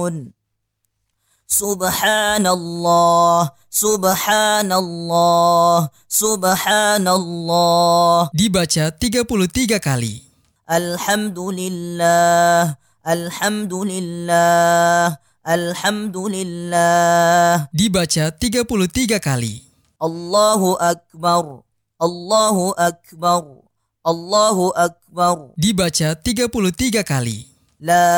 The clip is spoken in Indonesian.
Subhanallah, subhanallah, subhanallah. Dibaca 33 kali. Alhamdulillah, alhamdulillah, alhamdulillah. Dibaca 33 kali. Allahu akbar, Allahu akbar, Allahu akbar. Dibaca 33 kali. La